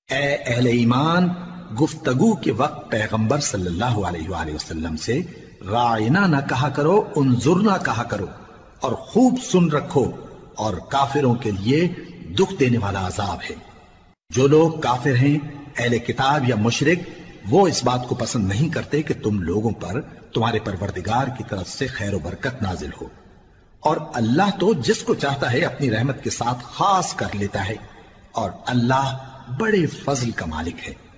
ए अहले ईमान, गुफ्तगू के वक्त पैगंबर सल्लल्लाहु अलैहि वसल्लम से रायना न कहा करो, उन्जुरना कहा करो, और खूब सुन रखो, और काफिरों के लिए दुख देने वाला अजाब है। जो लोग काफिर हैं, अहले किताब या मुशरिक, वो इस बात को पसंद नहीं करते कि तुम लोगों पर तुम्हारे परवरदिगार की तरफ से खैर और बरकत नाजिल हो, और अल्लाह तो जिसको चाहता है अपनी रहमत के साथ खास कर लेता है, और अल्लाह बड़े फजल का मालिक है।